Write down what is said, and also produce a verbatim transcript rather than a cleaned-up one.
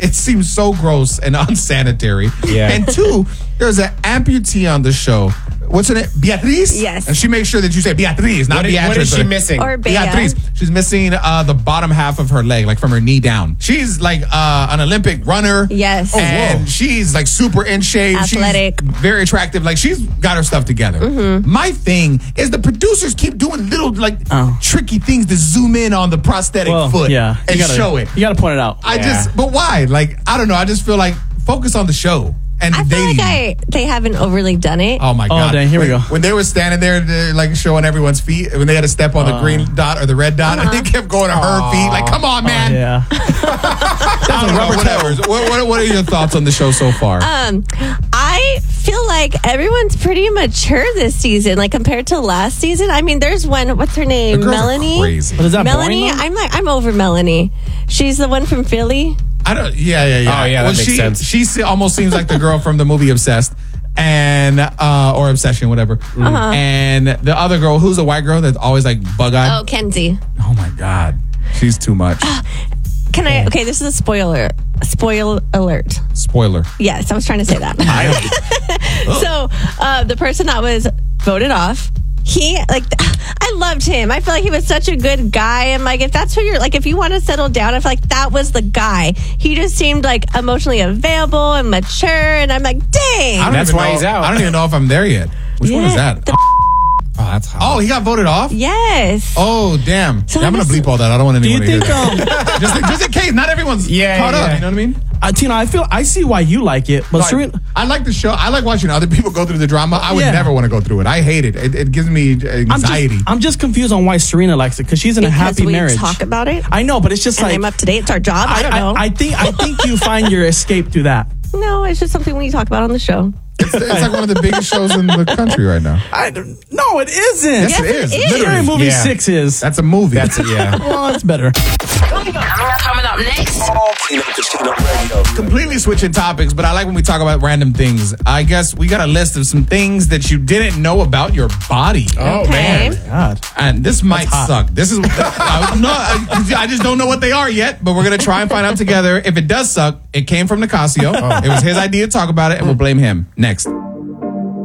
it seems so gross and unsanitary. Yeah. And two, there's an amputee on the show. What's her name? Beatriz? Yes. And she makes sure that you say Beatriz, not What is, Beatriz. what is she missing? Or Bea. Beatriz. She's missing uh, the bottom half of her leg, like from her knee down. She's like uh, an Olympic runner. Yes. And Oh, whoa. she's like super in shape. Athletic. She's very attractive. Like she's got her stuff together. Mm-hmm. My thing is the producers keep doing little like Oh. tricky things to zoom in on the prosthetic Well, foot yeah, and you gotta, show it. You got to point it out. I Yeah. just, but why? Like, I don't know. I just feel like focus on the show and I the feel dating. like I, they haven't overly done it. Oh my god! dang, here we when, go. When they were standing there, they're, like showing everyone's feet, when they had to step on the green dot or the red dot, and they kept going to her feet. Like, come on, man! Yeah. I don't know, whatever. What, what, what are your thoughts on the show so far? Um, I feel like everyone's pretty mature this season, like compared to last season. I mean, there's one. What's her name? The girls are Melanie. crazy. But is that Melanie. boring, though? I'm like, I'm over Melanie. She's the one from Philly. I don't. Yeah, yeah, yeah. Oh, yeah, that makes she, sense. She se- almost seems like the girl from the movie Obsessed, and uh, or Obsession, whatever. Uh-huh. And the other girl, who's a white girl that's always like bug eyed. Oh, Kenzie. Oh my god, she's too much. Can I? Okay, this is a spoiler. Spoil alert. Spoiler. Yes, I was trying to say that. So, uh, the person that was voted off, he like, I loved him. I feel like he was such a good guy. And like, if that's who you're like, if you want to settle down, I feel like that was the guy. He just seemed like emotionally available and mature. And I'm like, dang. I don't That's even why know- he's out. I don't even know if I'm there yet. Which one is Yeah, that? the- oh, that's hot. Oh, he got voted off. Yes. Oh, damn. So Yeah, I'm I'm going to just- bleep all that. I don't want Do you anyone to hear think, that. um, just, just in case, not everyone's Yeah, caught up. yeah. You know what I mean? uh, Tina, I feel I see why you like it, but No, Serena, I, I like the show. I like watching other people go through the drama. I would Yeah. never want to go through it. I hate it. It, it gives me I'm just, anxiety. I'm just confused on why Serena likes it because she's in a Because happy we marriage. talk about it. I know, but it's just And like I'm up to date. It's our job. I, don't know. I, think I think you find your escape through that. no, it's just something we talk about on the show. it's, it's like one of the biggest shows in the country right now. I don't- no, it isn't. Yes, Yes, it is. it is. Scary Literally. Movie Yeah. Six is. That's a movie. That's it, yeah. well, it's better. Coming up next. Tina Casino Radio. Completely switching topics, but I like when we talk about random things. I guess we got a list of some things that you didn't know about your body. Oh, Okay. man. God. And this might hot. suck. This is I, no, I, I just don't know what they are yet, but we're gonna try and find out together. If it does suck, it came from Nicasio. It was his idea to talk about it, and we'll blame him next.